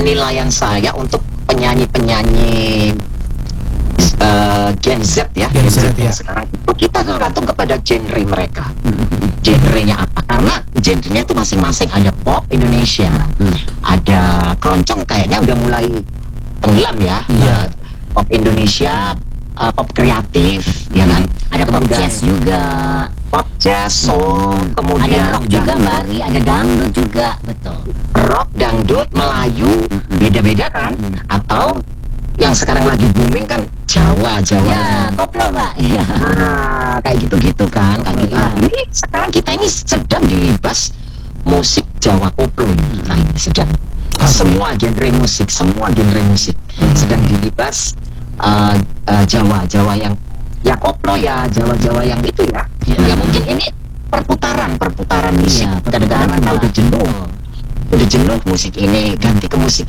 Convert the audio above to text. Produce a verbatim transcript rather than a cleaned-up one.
penilaian saya untuk penyanyi-penyanyi uh, Gen Z ya, Gen Z, yang ya. sekarang itu kita tergantung kepada genre mereka. Genrenya apa? Karena genrenya itu masing-masing, ada pop Indonesia, ada keroncong kayaknya udah mulai tenggelam ya. Iya. Uh, pop Indonesia, uh, pop kreatif, ya kan? Ada pop jazz juga, Pop jazz, soul, kemudian ada rock juga Mbak Ari, ada dangdut juga, betul. rock, dangdut, Melayu, beda-beda kan? Atau yang sekarang lagi booming kan Jawa, Jawa. Ya, koplo Mbak. Iya. Nah, kayak gitu-gitu kan, kayak gitu. Iya. Nah, ini sekarang kita ini sedang dilibas musik Jawa koplo ini. Nah, ini sedang semua genre musik, semua genre musik sedang dilibas uh, uh, Jawa, Jawa yang ya koplo ya, Jawa-Jawa yang itu ya. Iya. Ya mungkin ini perputaran, perputaran musik. Iya, Kadang-kadang kita perputaran, udah Mbak. jenuh, udah jenuh musik ini, ganti ke musik